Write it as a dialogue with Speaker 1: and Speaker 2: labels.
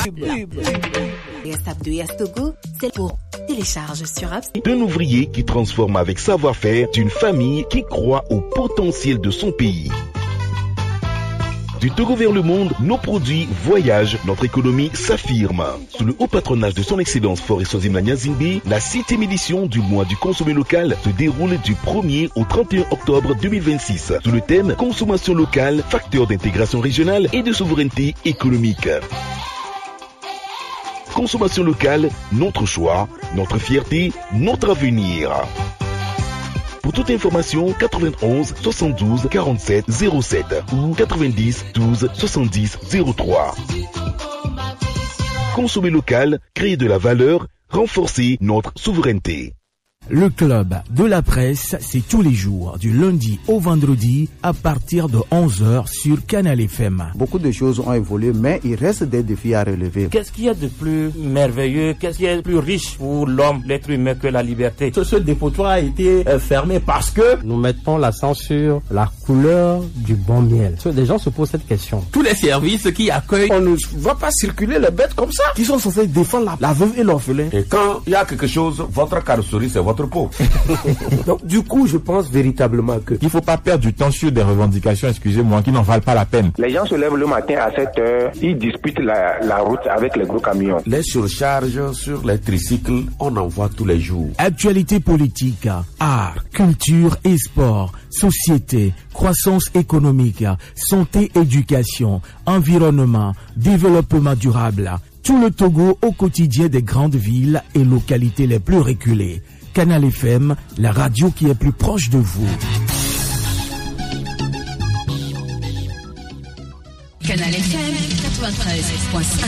Speaker 1: Abdou Yastogo, c'est pour télécharge sur App.
Speaker 2: D'un ouvrier qui transforme avec savoir-faire, d'une famille qui croit au potentiel de son pays. Du Togo vers le monde, nos produits voyagent, notre économie s'affirme. Sous le haut patronage de son excellence Faure Sozimna Zimbi, la 7e édition du mois du consommé local se déroule du 1er au 31 octobre 2026, sous le thème consommation locale, facteur d'intégration régionale et de souveraineté économique. Consommation locale, notre choix, notre fierté, notre avenir. Pour toute information, 91 72 47 07 ou 90 12 70 03. Consommer local, créer de la valeur, renforcer notre souveraineté.
Speaker 3: Le club de la presse, c'est tous les jours, du lundi au vendredi, à partir de 11h sur Canal FM.
Speaker 4: Beaucoup de choses ont évolué, mais il reste des défis à relever.
Speaker 5: Qu'est-ce qu'il y a de plus merveilleux, qu'est-ce qu'il y a de plus riche pour l'homme, l'être humain que la liberté?
Speaker 6: Ce dépotoir a été fermé parce que nous mettons l'accent sur la couleur du bon miel. Les gens se posent cette question.
Speaker 7: Tous les services qui accueillent,
Speaker 8: on ne va pas circuler les bêtes comme ça,
Speaker 6: qui sont censés défendre la veuve et l'orphelin.
Speaker 8: Et quand il y a quelque chose, votre carrosserie, c'est votre peau.
Speaker 6: Donc du coup, je pense véritablement que
Speaker 7: il ne faut pas perdre du temps sur des revendications, excusez-moi, qui n'en valent pas la peine.
Speaker 9: Les gens se lèvent le matin à 7h, ils disputent la route avec les gros camions.
Speaker 10: Les surcharges sur les tricycles, on en voit tous les jours.
Speaker 3: Actualité politique, art, culture et sport, société, croissance économique, santé, éducation, environnement, développement durable. Tout le Togo au quotidien des grandes villes et localités les plus reculées. Canal FM, la radio qui est plus proche de vous.
Speaker 1: Canal FM 93.5.